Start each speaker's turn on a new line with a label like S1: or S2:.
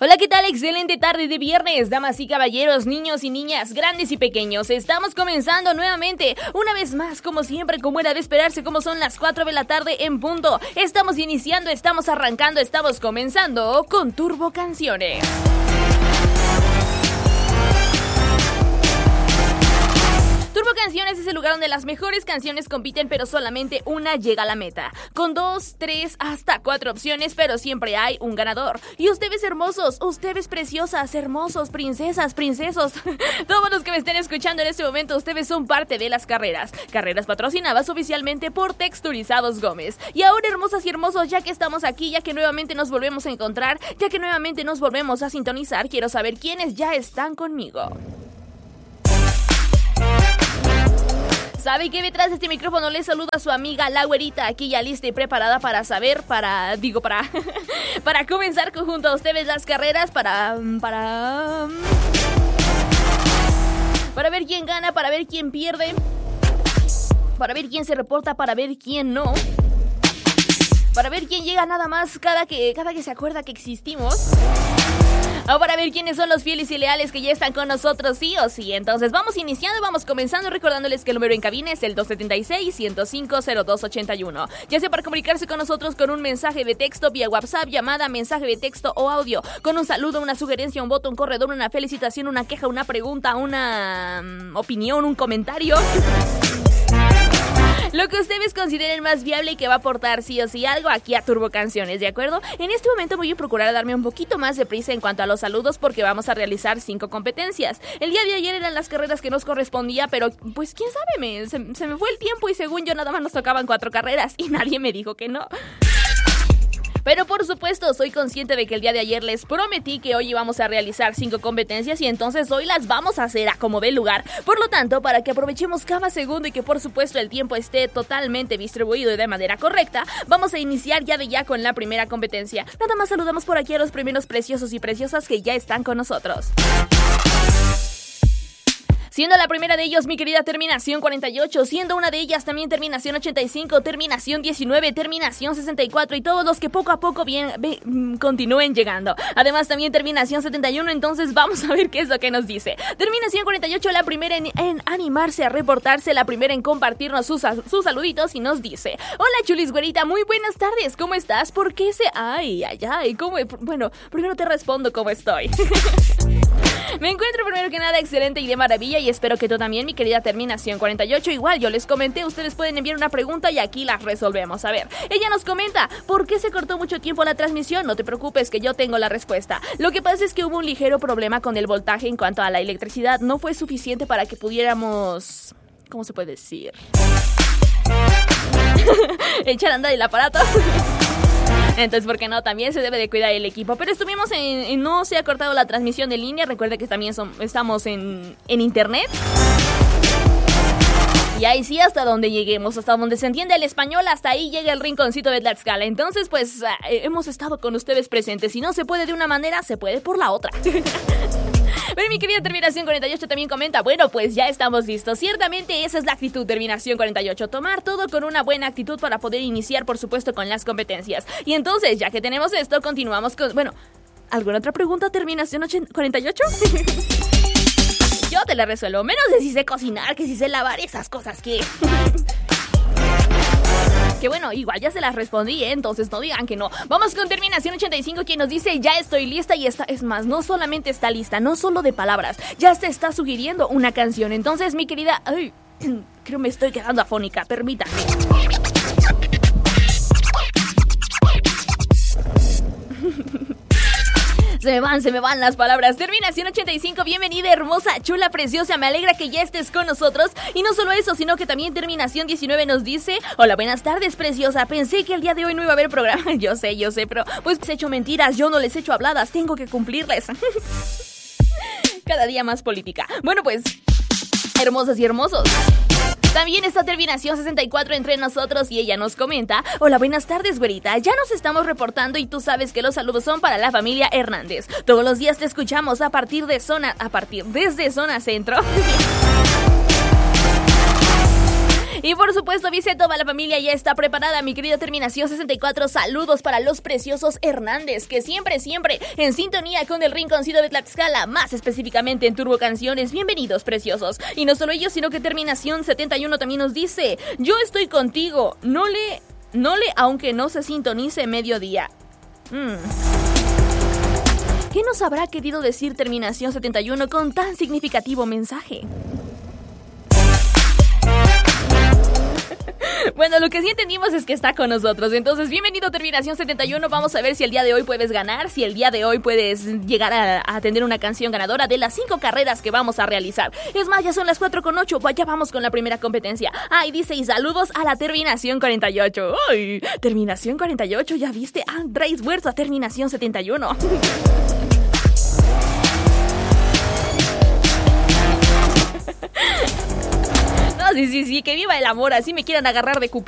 S1: Hola, ¿qué tal? Excelente tarde de viernes, damas y caballeros, niños y niñas, grandes y pequeños. Estamos comenzando nuevamente, una vez más, como siempre, como era de esperarse, como son las 4 de la tarde en punto. Estamos iniciando, estamos arrancando, estamos comenzando con Turbo Canciones. Turbo Canciones es el lugar donde las mejores canciones compiten, pero solamente una llega a la meta. Con 2, 3, hasta 4 opciones, pero siempre hay un ganador. Y ustedes hermosos, ustedes preciosas, hermosos, princesas, princesos, todos los que me estén escuchando en este momento, ustedes son parte de las carreras. Carreras patrocinadas oficialmente por Texturizados Gómez. Y ahora, hermosas y hermosos, ya que estamos aquí, ya que nuevamente nos volvemos a encontrar, ya que nuevamente nos volvemos a sintonizar, quiero saber quiénes ya están conmigo. ¿Sabe que detrás de este micrófono le saluda a su amiga la güerita, aquí ya lista y preparada para saber, para comenzar junto a ustedes las carreras, para ver quién gana, para ver quién pierde, para ver quién se reporta, para ver quién no, para ver quién llega nada más cada que se acuerda que existimos. O para ver quiénes son los fieles y leales que ya están con nosotros, sí o sí. Entonces vamos iniciando, vamos comenzando, recordándoles que el número en cabina es el 276-105-0281. Ya sea para comunicarse con nosotros con un mensaje de texto vía WhatsApp, llamada, mensaje de texto o audio, con un saludo, una sugerencia, un voto, un corredor, una felicitación, una queja, una pregunta, una opinión, un comentario. Lo que ustedes consideren más viable y que va a aportar sí o sí algo aquí a Turbo Canciones, ¿de acuerdo? En este momento voy a procurar darme un poquito más de prisa en cuanto a los saludos porque vamos a realizar 5 competencias. El día de ayer eran las carreras que nos correspondía, pero pues quién sabe, se me fue el tiempo y según yo nada más nos tocaban 4 carreras y nadie me dijo que no. Pero por supuesto, soy consciente de que el día de ayer les prometí que hoy íbamos a realizar 5 competencias y entonces hoy las vamos a hacer a como dé lugar. Por lo tanto, para que aprovechemos cada segundo y que por supuesto el tiempo esté totalmente distribuido y de manera correcta, vamos a iniciar ya con la primera competencia. Nada más saludamos por aquí a los primeros preciosos y preciosas que ya están con nosotros. Siendo la primera de ellos mi querida terminación 48, siendo una de ellas también terminación 85, terminación 19, terminación 64 y todos los que poco a poco continúen llegando. Además también terminación 71, entonces vamos a ver qué es lo que nos dice. Terminación 48, la primera en animarse a reportarse, la primera en compartirnos sus saluditos y nos dice: hola chulis güerita, muy buenas tardes, ¿cómo estás? ¿Por qué Ay, ¿cómo? Bueno, primero te respondo cómo estoy. Me encuentro primero que nada excelente y de maravilla y espero que tú también, mi querida terminación 48. Igual yo les comenté, ustedes pueden enviar una pregunta y aquí las resolvemos. A ver, ella nos comenta: ¿por qué se cortó mucho tiempo la transmisión? No te preocupes que yo tengo la respuesta. Lo que pasa es que hubo un ligero problema con el voltaje en cuanto a la electricidad. No fue suficiente para que pudiéramos... ¿cómo se puede decir? Echar a andar el aparato. Entonces, ¿por qué no? También se debe de cuidar el equipo. Pero estuvimos no se ha cortado la transmisión de línea. Recuerda que también estamos en internet. Y ahí sí, hasta donde lleguemos, hasta donde se entiende el español, hasta ahí llega el rinconcito de Tlaxcala. Entonces, pues, hemos estado con ustedes presentes. Si no se puede de una manera, se puede por la otra. Pero mi querida terminación 48 también comenta: bueno, pues ya estamos listos. Ciertamente esa es la actitud, terminación 48. Tomar todo con una buena actitud para poder iniciar, por supuesto, con las competencias. Y entonces, ya que tenemos esto, continuamos con... Bueno, ¿alguna otra pregunta, terminación 48? Yo te la resuelvo. Menos de si sé cocinar, que si sé lavar, esas cosas que... Que bueno, igual ya se las respondí, entonces no digan que no. Vamos con terminación 85, quien nos dice: ya estoy lista y está. Es más, no solamente está lista, no solo de palabras, ya se está sugiriendo una canción. Entonces, mi querida... Ay, creo me estoy quedando afónica, permítame. Se me van las palabras. Terminación 85, bienvenida, hermosa, chula, preciosa. Me alegra que ya estés con nosotros. Y no solo eso, sino que también terminación 19 nos dice: hola, buenas tardes, preciosa. Pensé que el día de hoy no iba a haber programa. Yo sé, pero pues les he hecho mentiras. Yo no les he hecho habladas. Tengo que cumplirles. Cada día más política. Bueno, pues, hermosas y hermosos, también está terminación 64 entre nosotros y ella nos comenta: hola, buenas tardes, güerita. Ya nos estamos reportando y tú sabes que los saludos son para la familia Hernández. Todos los días te escuchamos desde zona centro. Y por supuesto, dice, toda la familia ya está preparada, mi querida terminación 64. Saludos para los preciosos Hernández, que siempre en sintonía con el Rinconcito de Tlaxcala, más específicamente en Turbo Canciones. Bienvenidos, preciosos. Y no solo ellos, sino que terminación 71 también nos dice, yo estoy contigo, no le aunque no se sintonice mediodía. ¿Qué nos habrá querido decir terminación 71 con tan significativo mensaje? Bueno, lo que sí entendimos es que está con nosotros. Entonces, bienvenido terminación 71. Vamos a ver si el día de hoy puedes ganar, si el día de hoy puedes llegar a tener una canción ganadora de las 5 carreras que vamos a realizar. Es más, ya son las 4:08, pues ya vamos con la primera competencia. Y dice, y saludos a la terminación 48. ¡Ay! Terminación 48, ¿ya viste? Andrés Huerta, terminación 71. Sí, que viva el amor, así me quieran agarrar de cupido.